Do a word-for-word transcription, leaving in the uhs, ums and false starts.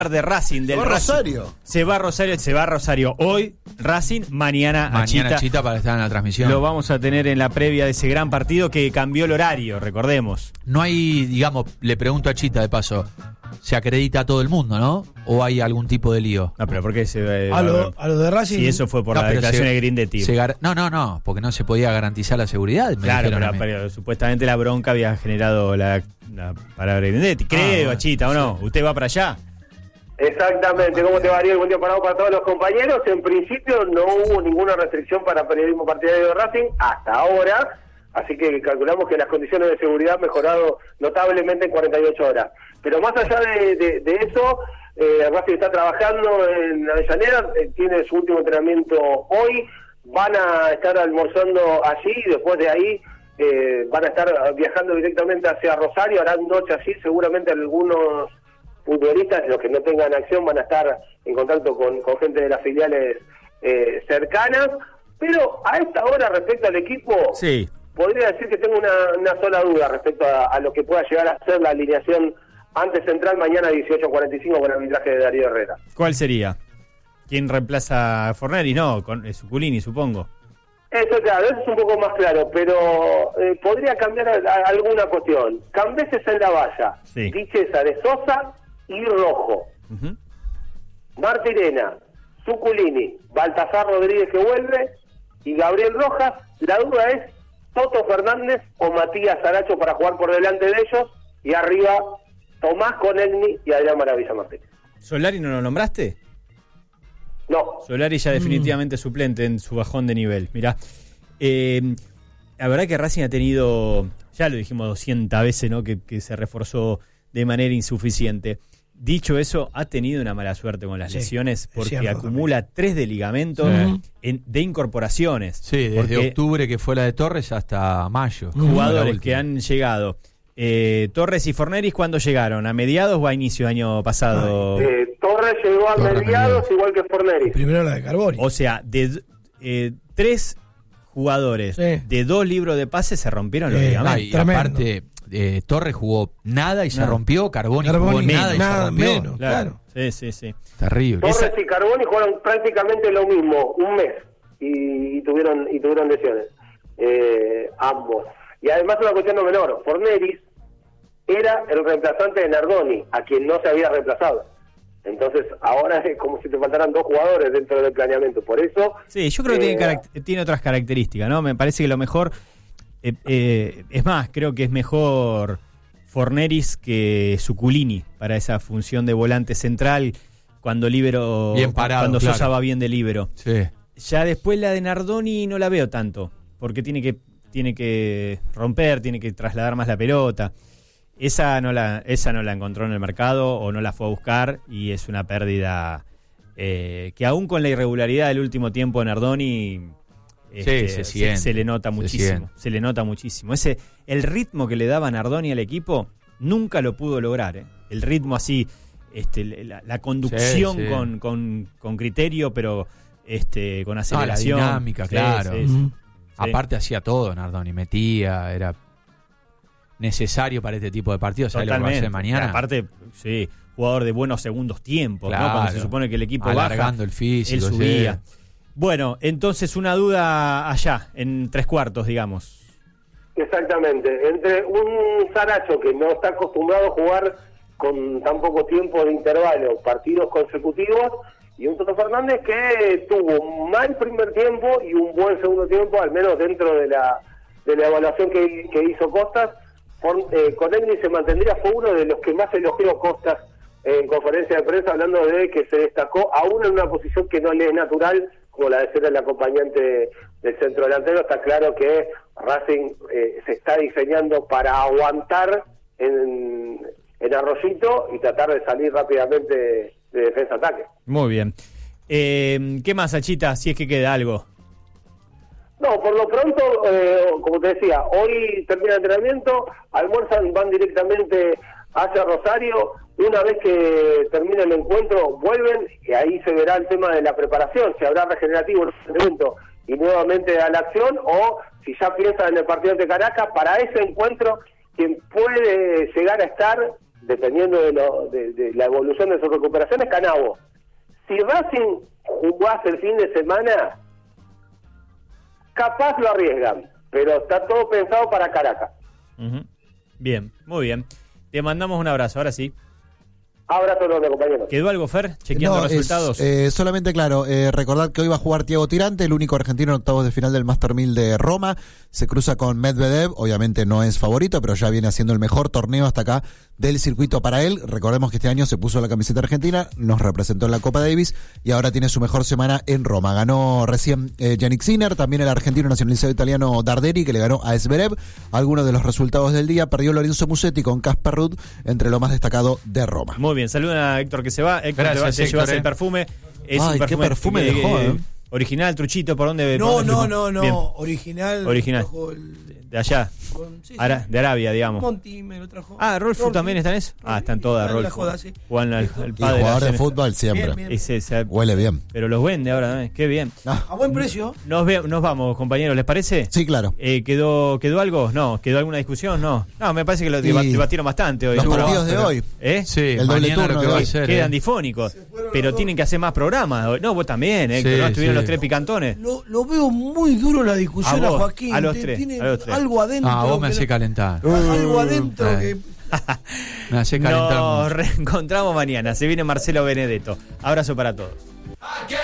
de Racing, del se va Racing. Rosario. Se va Rosario, se va Rosario hoy, Racing, mañana, Mañana Chita. Chita para estar en la transmisión. Lo vamos a tener en la previa de ese gran partido que cambió el horario, recordemos. No hay, digamos, le pregunto a Chita de paso, se acredita a todo el mundo, ¿no? ¿O hay algún tipo de lío? No, pero ¿por qué se eh, A lo, a lo de Racing. Si eso fue por No, la pero declaración se- de Grindetti. se gar- No, no, no, porque no se podía garantizar la seguridad. me Claro, dijeron a pero, mí. pero supuestamente la bronca había generado la, la palabra de Grindetti. Creo, bueno, Chita, ¿o no? ¿Usted va para allá? Exactamente, ¿cómo te va, Ariel? Buen día parado para todos los compañeros. En principio no hubo ninguna restricción para periodismo partidario de Racing hasta ahora, así que calculamos que las condiciones de seguridad han mejorado notablemente en cuarenta y ocho horas. Pero más allá de, de, de eso, eh, Racing está trabajando en Avellaneda, eh, tiene su último entrenamiento hoy, van a estar almorzando allí y después de ahí eh, van a estar viajando directamente hacia Rosario, harán noche allí, seguramente algunos futbolistas, los que no tengan acción, van a estar en contacto con, con gente de las filiales eh, cercanas, pero a esta hora respecto al equipo, Sí. podría decir que tengo una, una sola duda respecto a, a lo que pueda llegar a ser la alineación ante Central mañana dieciocho cuarenta y cinco con el arbitraje de Darío Herrera. ¿Cuál sería? ¿Quién reemplaza a Forneri? No, con eh, Suculini, supongo. Eso, claro, eso es un poco más claro, pero eh, podría cambiar a, a alguna cuestión. Cambeses en la valla, Sí. Dichesa de Sosa y Rojo. Ujú. Martirena, Suculini, Baltasar Rodríguez que vuelve y Gabriel Rojas. La duda es Toto Fernández o Matías Aracho para jugar por delante de ellos, y arriba Tomás Conegni y Adrián Maravilla Martínez. ¿Solari no lo nombraste? No, Solari ya definitivamente suplente en su bajón de nivel. Mirá, eh, la verdad que Racing ha tenido, ya lo dijimos doscientas veces, ¿no? Que, que se reforzó de manera insuficiente. Dicho eso, ha tenido una mala suerte con las Sí, lesiones es porque cierto acumula tres de ligamento Sí. en- de incorporaciones. Sí, desde Porque octubre que fue la de Torres hasta mayo. jugadores La que última. han llegado. Eh, Torres y Forneris, ¿cuándo llegaron? ¿A mediados o a inicio de año pasado? eh, Torres llegó a Torres mediados mediados. igual que Forneri. Primero la de Carboni. O sea, de eh, tres jugadores Sí. de dos libros de pase se rompieron los Eh, Ah, ligamentos. y Tremendo. aparte, eh, Torres jugó nada y se Nada. rompió, Carboni, Carboni jugó nada y nada se rompió. menos. claro. Sí, sí, sí. Terrible. Torres Esa- y Carboni jugaron prácticamente lo mismo, un mes, y, y tuvieron y tuvieron lesiones, eh, ambos. Y además una cuestión no menor, Forneris era el reemplazante de Nardoni, a quien no se había reemplazado. Entonces ahora es como si te faltaran dos jugadores dentro del planeamiento. Por eso... Sí, yo creo que eh, tiene, caract- tiene otras características, ¿no? Me parece que lo mejor, eh, eh, es más, creo que es mejor Forneris que Suculini para esa función de volante central cuando libero, Bien parado, cuando claro. Sosa va bien de libero. Sí. Ya después la de Nardoni no la veo tanto, porque tiene que tiene que romper, tiene que trasladar más la pelota. Esa no la esa no la encontró en el mercado o no la fue a buscar y es una pérdida eh, que aún con la irregularidad del último tiempo de Nardoni este, se siente, se le nota se muchísimo, siente. se le nota muchísimo. Ese el ritmo que le daba Nardoni al equipo nunca lo pudo lograr, ¿eh? El ritmo así, este, la, la conducción Sí, sí. Con, con, con criterio, pero este, con No, la aceleración. dinámica, Sí, claro. sí, sí. Ujú. Aparte hacía todo, Nardoni, metía, era necesario para este tipo de partidos. ¿Sabes lo que va a hacer Totalmente. mañana? Aparte, sí, jugador de buenos segundos tiempos, ¿no? Claro. Cuando se supone que el equipo Alargando baja, el físico, él sí. subía. Bueno, entonces una duda allá, en tres cuartos, digamos. Exactamente, entre un Saracho que no está acostumbrado a jugar con tan poco tiempo de intervalo, partidos consecutivos, y un Toto Fernández que tuvo un mal primer tiempo y un buen segundo tiempo, al menos dentro de la de la evaluación que, que hizo Costas. Con, eh, Conegni se mantendría, fue uno de los que más elogió Costas en conferencia de prensa, hablando de que se destacó aún en una posición que no le es natural, como la de ser el acompañante del centro delantero. Está claro que Racing eh, se está diseñando para aguantar en, en Arroyito y tratar de salir rápidamente de, de defensa-ataque. Muy bien. Eh, ¿Qué más, Achita, si es que queda algo? No, por lo pronto, eh, como te decía, hoy termina el entrenamiento, almuerzan, van directamente hacia Rosario. Una vez que termine el encuentro, vuelven y ahí se verá el tema de la preparación, si habrá regenerativo en el entrenamiento y nuevamente a la acción, o si ya piensan en el partido de Caracas. Para ese encuentro, quien puede llegar a estar dependiendo de, lo, de, de la evolución de su recuperación, es Canavo. Si Racing jugase el fin de semana, capaz lo arriesgan, pero está todo pensado para Caracas. Uh-huh. Bien, muy bien. Te mandamos un abrazo, ahora sí. Abrazo enorme, compañeros. ¿Quedó algo, Fer? Chequeando no, resultados. Es, eh, solamente, claro, eh, recordad que hoy va a jugar Thiago Tirante, el único argentino en octavos de final del Master mil de Roma. Se cruza con Medvedev, obviamente no es favorito, pero ya viene haciendo el mejor torneo hasta acá del circuito para él. Recordemos que este año se puso la camiseta argentina, nos representó en la Copa Davis y ahora tiene su mejor semana en Roma. Ganó recién eh, Yannick Sinner, también el argentino nacionalizado italiano Darderi, que le ganó a Zverev. Algunos de los resultados del día: perdió Lorenzo Musetti con Casper Ruud, entre lo más destacado de Roma. Muy bien, saludan a Héctor que se va. Héctor, Gracias, te, va, te Héctor, llevas eh. el perfume. Es Ay, un perfume, qué perfume eh, dejó, ¿eh? Original, Truchito, ¿por dónde? No, por dónde no, fue? no, no, Bien. original. Original. Trajo el- De allá, con- sí, sí. Ara- de Arabia, digamos. Monti me lo trajo. Ah, Rolfo Rolfi. también está en eso. Ah, están todas, Juan la Rolfo. joda, sí. Juan el, Listo. el Y padre jugador de la- fútbol siempre. Bien, bien. Ese, ese- Huele bien. pero los vende ahora, ¿eh? Qué bien. A buen precio. Nos, ve- nos vamos, compañeros, ¿les parece? Sí, claro. Eh, ¿quedó, ¿Quedó algo? No. ¿Quedó alguna discusión? No. No, me parece que lo Y deba- debatieron bastante hoy. Los ¿no? partidos de Pero- hoy. ¿Eh? Sí, El doble mañana turno lo que de va a hoy. ser. Quedan eh. difónicos. fueron Pero los tienen dos. que hacer más programas. No, vos también, Héctor, Sí, ¿no? Estuvieron sí. los tres picantones. Lo, lo veo muy duro la discusión A a, vos, Joaquín. a los Te- tres, Tiene a los tres. algo adentro. Ah, vos me que hacés no- calentar. Algo adentro Eh. que. Me hacés calentar Nos mucho. reencontramos mañana. Se viene Marcelo Benedetto. Abrazo para todos.